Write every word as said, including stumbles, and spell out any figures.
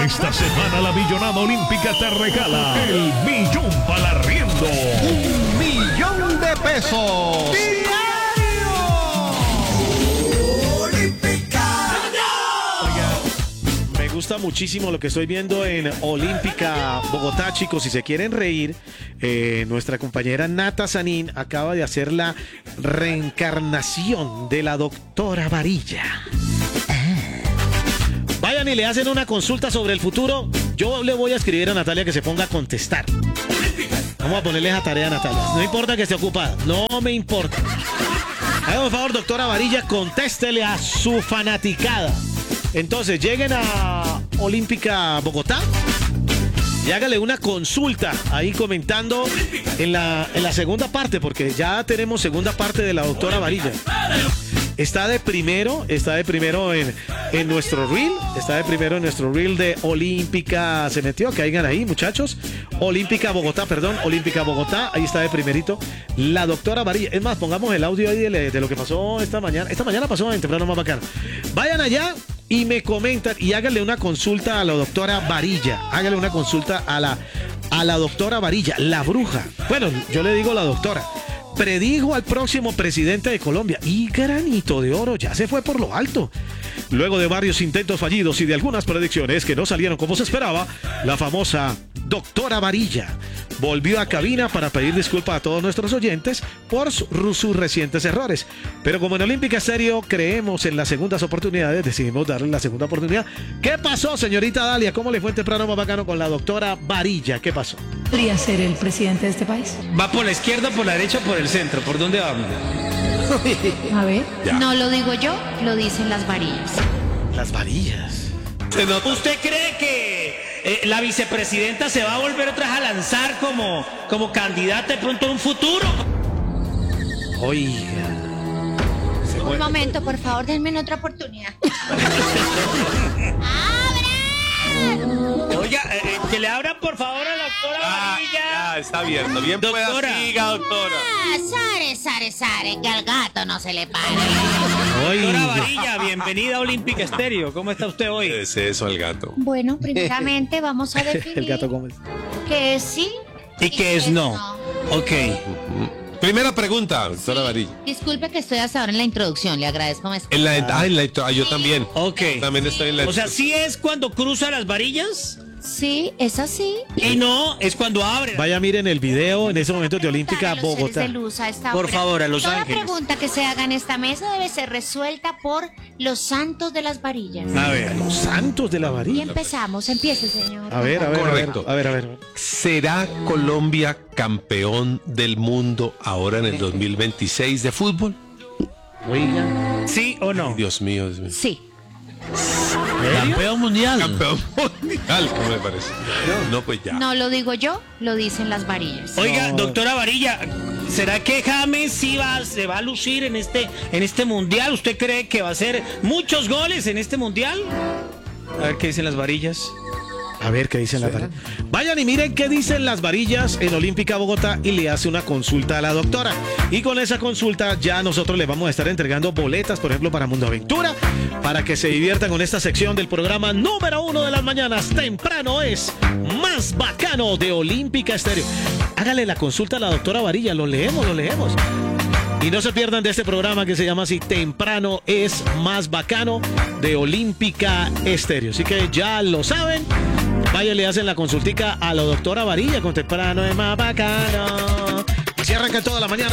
Esta semana la millonada olímpica te regala el millón para arriendo. ¡Un millón de pesos! Me gusta muchísimo lo que estoy viendo en Olímpica Bogotá, chicos. Si se quieren reír, eh, nuestra compañera Nata Sanín acaba de hacer la reencarnación de la doctora Varilla. Vayan y le hacen una consulta sobre el futuro. Yo le voy a escribir a Natalia que se ponga a contestar. Vamos a ponerle esa tarea a Natalia. No importa que esté ocupada, no me importa. Hágame por favor, doctora Varilla, contéstele a su fanaticada. Entonces, lleguen a Olímpica Bogotá y hágale una consulta ahí comentando en la, en la segunda parte, porque ya tenemos segunda parte de la doctora Varilla. Está de primero, está de primero en, en nuestro reel, está de primero en nuestro reel de Olímpica. Se metió, caigan ahí, muchachos. Olímpica Bogotá, perdón, Olímpica Bogotá, ahí está de primerito la doctora Varilla. Es más, pongamos el audio ahí de, de lo que pasó esta mañana. Esta mañana pasó en Temprano Más Bacano. Vayan allá y me comentan y háganle una consulta a la doctora Varilla. Háganle una consulta a la, a la doctora Varilla, la bruja. Bueno, yo le digo la doctora. Predijo al próximo presidente de Colombia y granito de oro ya se fue por lo alto. Luego de varios intentos fallidos y de algunas predicciones que no salieron como se esperaba, la famosa doctora Varilla volvió a cabina para pedir disculpas a todos nuestros oyentes por su, sus recientes errores. Pero como en Olímpica Estéreo creemos en las segundas oportunidades, decidimos darle la segunda oportunidad. ¿Qué pasó, señorita Dalia? ¿Cómo le fue en Temprano Más Bacano con la doctora Varilla? ¿Qué pasó? ¿Podría ser el presidente de este país? ¿Va por la izquierda, por la derecha o por el centro? ¿Por dónde vamos? A ver. Ya. No lo digo yo, lo dicen las varillas. Las varillas. ¿Usted cree que eh, la vicepresidenta se va a volver otra vez a lanzar como, como candidata de pronto en un futuro? Oiga. Un momento, por favor, denme otra oportunidad. Oiga, eh, que le abran por favor a la doctora Ah, Varilla. ya, está abierto. Bien pueda, Doctora. siga, doctora. Ah, sare, sare, sare, que al gato no se le pare. Doctora Varilla, bienvenida a Olímpica Estéreo. ¿Cómo está usted hoy? Es eso el gato. Bueno, primeramente vamos a definir El gato Gómez. que es sí ¿Y qué es no? Ok. Primera pregunta, doctora Sí. Varilla. Disculpe que estoy hasta ahora en la introducción, le agradezco más. En la, ah, en la intro- ah, yo también. Ok. También estoy en la O sea, ¿sí es cuando cruza las varillas? Sí, es así. Y no, es cuando abre. Vaya, miren el video en ese momento de Olímpica A los seres Bogotá. de luz a esta Por hora. favor, a Los Toda Ángeles. pregunta que se haga en esta mesa debe ser resuelta por los santos de las varillas. A ver. Los santos de la Y varilla. empezamos, empiece, señor. A ver, a ver, Correcto. a ver, a ver, a ver. ¿Será Colombia campeón del mundo ahora en el dos mil veintiséis de fútbol? Oiga. ¿Sí o no? Dios mío, Dios mío. Sí. Campeón mundial. Campeón mundial, ¿cómo me parece? No, pues ya. No lo digo yo, lo dicen las varillas. Oiga, No. doctora Varilla, ¿será que James sí va, se va a lucir en este, en este mundial? ¿Usted cree que va a hacer muchos goles en este mundial? A ver qué dicen las varillas. A ver qué dicen las varillas. Vayan y miren qué dicen las varillas en Olímpica Bogotá y le hace una consulta a la doctora. Y con esa consulta ya nosotros le vamos a estar entregando boletas, por ejemplo, para Mundo Aventura, para que se diviertan con esta sección del programa número uno de las mañanas. Temprano es Más Bacano de Olímpica Estéreo. Hágale la consulta a la doctora Varilla, lo leemos, lo leemos. Y no se pierdan de este programa que se llama así, Temprano es Más Bacano de Olímpica Estéreo. Así que ya lo saben. Vaya, le hacen la consultica a la doctora Varilla con Temprano es Más Bacano. Así arranca toda la mañana.